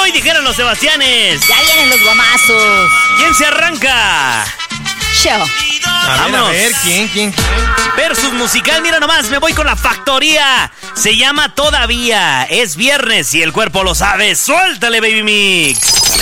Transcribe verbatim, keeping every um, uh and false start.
hoy, dijeron los Sebastianes. Ya vienen los guamazos. ¿Quién se arranca? Yo. A ver, a ver, ¿quién, quién, quién? Versus musical, mira nomás, me voy con la factoría. Se llama Todavía. Es viernes y el cuerpo lo sabe. ¡Suéltale, Baby Mix!